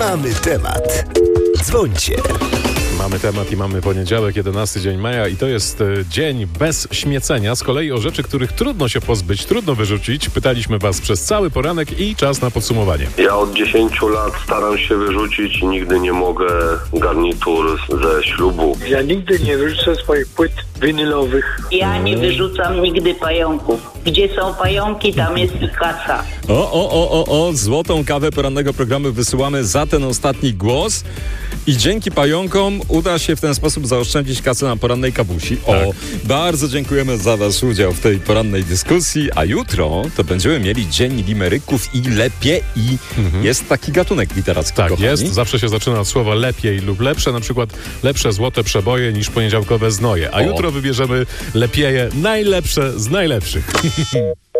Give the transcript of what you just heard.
Mamy temat. Dzwońcie. Mamy temat i mamy poniedziałek, 11 dzień maja i to jest dzień bez śmiecenia. Z kolei o rzeczy, których trudno się pozbyć, trudno wyrzucić. Pytaliśmy was przez cały poranek i czas na podsumowanie. Ja od 10 lat staram się wyrzucić i nigdy nie mogę garnitur ze ślubu. Ja nigdy nie wyrzucę swoich płyt winylowych. Ja nie wyrzucam nigdy pająków. Gdzie są pająki, tam jest i kasa. Złotą kawę porannego programu wysyłamy za ten ostatni głos i dzięki pająkom uda się w ten sposób zaoszczędzić kasę na porannej kawusi. Bardzo dziękujemy za wasz udział w tej porannej dyskusji, a jutro to będziemy mieli dzień limeryków i lepiej jest taki gatunek literacki. Tak, kochani. jest. Zawsze się zaczyna od słowa lepiej lub lepsze, na przykład lepsze złote przeboje niż poniedziałkowe znoje. A jutro wybierzemy lepieje najlepsze z najlepszych.